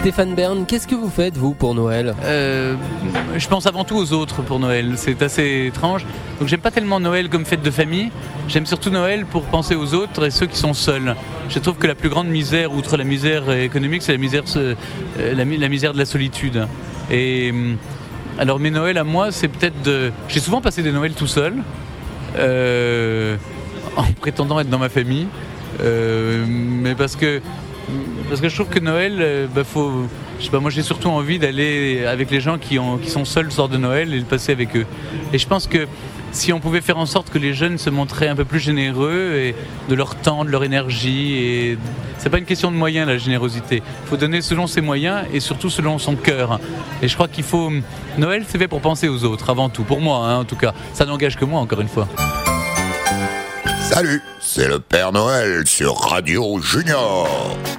Stéphane Bern, qu'est-ce que vous faites, vous, pour Noël ? Je pense avant tout aux autres pour Noël, c'est assez étrange. Donc j'aime pas tellement Noël comme fête de famille, j'aime surtout Noël pour penser aux autres et ceux qui sont seuls. Je trouve que la plus grande misère, outre la misère économique, c'est la misère de la solitude. Et alors mes Noëls à moi, c'est peut-être de... J'ai souvent passé des Noëls tout seul, en prétendant être dans ma famille, mais parce que je trouve que Noël, je sais pas, moi j'ai surtout envie d'aller avec les gens qui sont seuls le soir de Noël et de passer avec eux. Et je pense que si on pouvait faire en sorte que les jeunes se montraient un peu plus généreux et de leur temps, de leur énergie, et c'est pas une question de moyens la générosité. Il faut donner selon ses moyens et surtout selon son cœur. Et je crois qu'il faut... Noël c'est fait pour penser aux autres avant tout, pour moi en tout cas. Ça n'engage que moi encore une fois. Salut, c'est le Père Noël sur Radio Junior.